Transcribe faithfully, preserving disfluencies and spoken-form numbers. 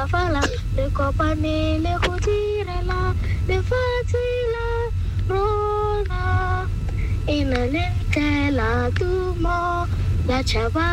fala, le compagnie, le routine, le fatila, rona, in a lente la tumo, la chava.